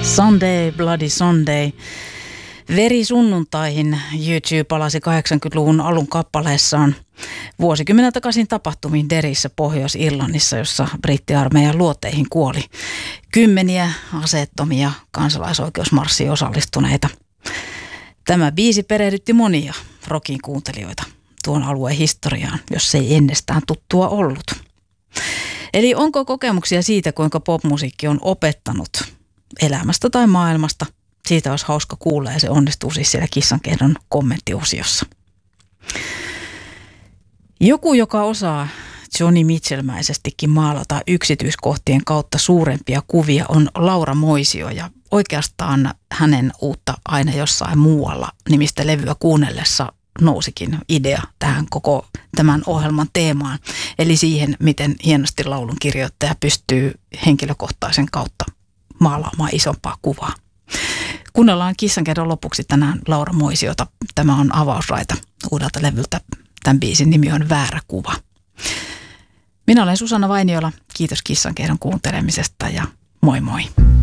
Sunday, Bloody Sunday. Verisunnuntahin YouTube palasi 80-luvun alun kappaleessaan vuosikymmenen takaisin tapahtumiin Derryssä Pohjois-Irlannissa, jossa brittiarmeijan luoteihin kuoli kymmeniä aseettomia kansalaisoikeusmarssiin osallistuneita. Tämä biisi perehdytti monia rockin kuuntelijoita tuon alueen historiaan, jos ei ennestään tuttua ollut. Eli onko kokemuksia siitä, kuinka popmusiikki on opettanut elämästä tai maailmasta? Siitä olisi hauska kuulla ja se onnistuu siis siellä Kissankehdon kommenttiosiossa. Joku, joka osaa Joni Mitchell-mäisestikin maalata yksityiskohtien kautta suurempia kuvia, on Laura Moisio, ja oikeastaan hänen uutta Aina jossain muualla -nimistä levyä kuunnellessa nousikin idea tähän koko tämän ohjelman teemaan, eli siihen, miten hienosti laulun kirjoittaja pystyy henkilökohtaisen kautta maalaamaan isompaa kuvaa. Kuunnellaan Kissankehdon lopuksi tänään Laura Moisiota. Tämä on avausraita uudelta levyltä. Tämän biisin nimi on Väärä kuva. Minä olen Susanna Vainiola. Kiitos Kissankehdon kuuntelemisesta ja moi moi.